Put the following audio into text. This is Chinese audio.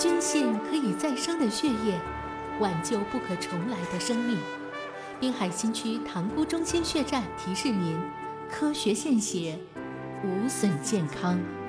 捐献可以再生的血液，挽救不可重来的生命。滨海新区塘沽中心血站提示您：科学献血，无损健康。